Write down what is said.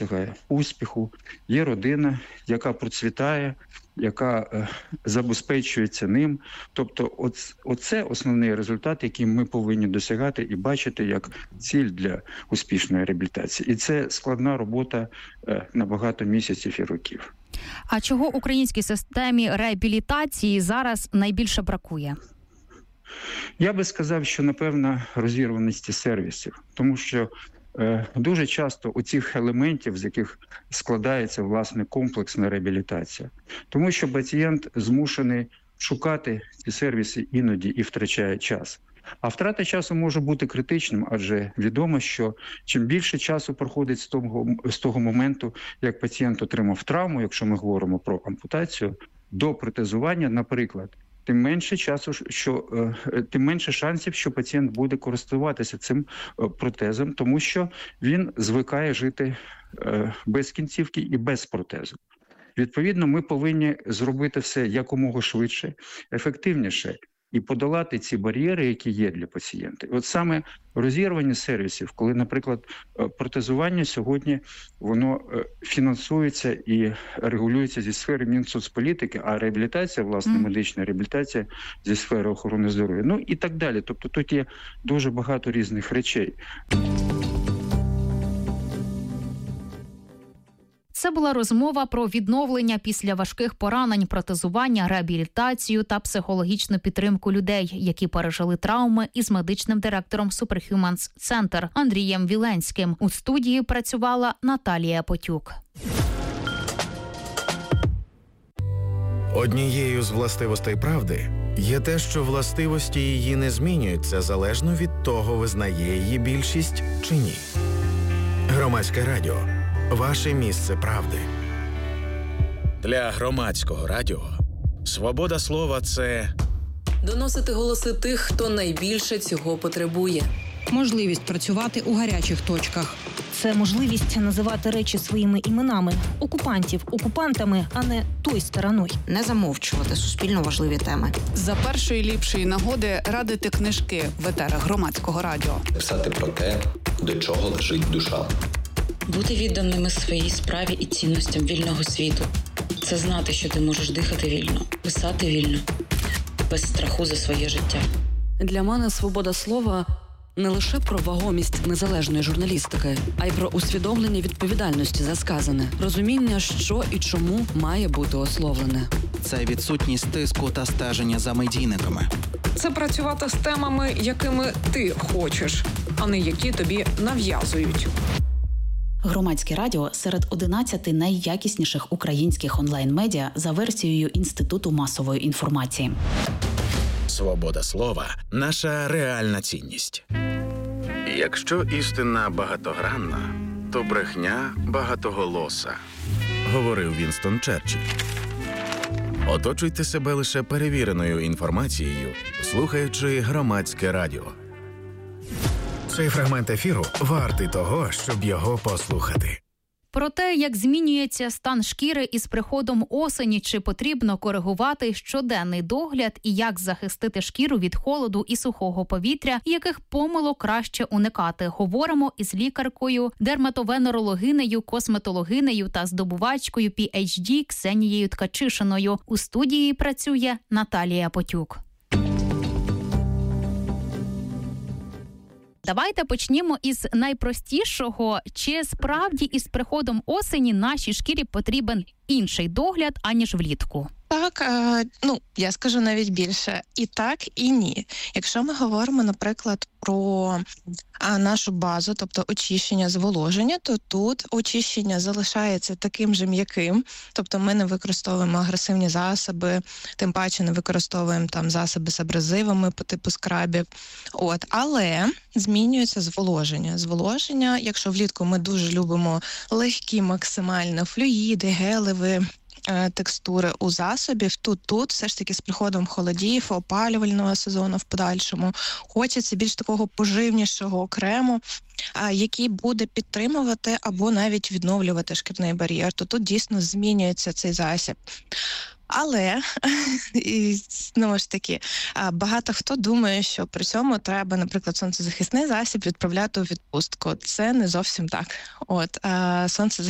досягає успіху, є родина, яка процвітає, яка забезпечується ним. Тобто оце основний результат, який ми повинні досягати і бачити як ціль для успішної реабілітації. І це складна робота на багато місяців і років. А чого українській системі реабілітації зараз найбільше бракує? Я би сказав, що, напевно, розірваності сервісів. Тому що дуже часто у цих елементів, з яких складається, власне, комплексна реабілітація. Тому що пацієнт змушений шукати ці сервіси іноді і втрачає час. А втрата часу може бути критичним, адже відомо, що чим більше часу проходить з того моменту, як пацієнт отримав травму, якщо ми говоримо про ампутацію, до протезування, наприклад, тим менше шансів, що пацієнт буде користуватися цим протезом, тому що він звикає жити без кінцівки і без протезу. Відповідно, ми повинні зробити все якомога швидше, ефективніше і подолати ці бар'єри, які є для пацієнта. От саме розірвання сервісів, коли, наприклад, протезування сьогодні воно фінансується і регулюється зі сфери Мінсоцполітики, а реабілітація, власне, медична реабілітація зі сфери охорони здоров'я. Ну і так далі. Тобто тут є дуже багато різних речей. Це була розмова про відновлення після важких поранень, протезування, реабілітацію та психологічну підтримку людей, які пережили травми, із медичним директором Superhumans Center Андрієм Віленським. У студії працювала Наталія Потюк. Однією з властивостей правди є те, що властивості її не змінюються залежно від того, визнає її більшість чи ні. Громадське радіо. Ваше місце правди. Для Громадського радіо свобода слова – це доносити голоси тих, хто найбільше цього потребує. Можливість працювати у гарячих точках. Це можливість називати речі своїми іменами. Окупантів окупантами, а не той стороною. Не замовчувати суспільно важливі теми. За першої ліпшої нагоди радити книжки в етерах Громадського радіо. Писати про те, до чого лежить душа. Бути відданими своїй справі і цінностям вільного світу. Це знати, що ти можеш дихати вільно, писати вільно, без страху за своє життя. Для мене свобода слова не лише про вагомість незалежної журналістики, а й про усвідомлення відповідальності за сказане, розуміння, що і чому має бути ословлене. Це відсутність тиску та стеження за медійниками. Це працювати з темами, якими ти хочеш, а не які тобі нав'язують. Громадське радіо серед 11 найякісніших українських онлайн-медіа за версією Інституту масової інформації. свобода слова – наша реальна цінність. Якщо істина багатогранна, то брехня багатоголоса, говорив Вінстон Черчилль. Оточуйте себе лише перевіреною інформацією, слухаючи Громадське радіо. Цей фрагмент ефіру вартий того, щоб його послухати. Про те, як змінюється стан шкіри із приходом осені, чи потрібно коригувати щоденний догляд і як захистити шкіру від холоду і сухого повітря, яких помилок краще уникати. Говоримо із лікаркою, дерматовенерологинею, косметологинею та здобувачкою PhD Ксенією Ткачишиною. У студії працює Наталія Потюк. Давайте почнімо із найпростішого. Чи справді із приходом осені нашій шкірі потрібен інший догляд, аніж влітку? Так, я скажу навіть більше. І так, і ні. Якщо ми говоримо, наприклад, про нашу базу, тобто очищення, зволоження, то тут очищення залишається таким же м'яким, тобто ми не використовуємо агресивні засоби, тим паче не використовуємо там засоби з абразивами по типу скрабів. Але змінюється зволоження. Зволоження, якщо влітку ми дуже любимо легкі максимально флюїди, гелеві, текстури у засобів, тут все ж таки з приходом холодів, опалювального сезону в подальшому хочеться більш такого поживнішого крему, який буде підтримувати або навіть відновлювати шкірний бар'єр, то тут дійсно змінюється цей засіб. Але, знову ж таки, багато хто думає, що при цьому треба, наприклад, сонцезахисний засіб відправляти у відпустку. Це не зовсім так. Сонцезахисний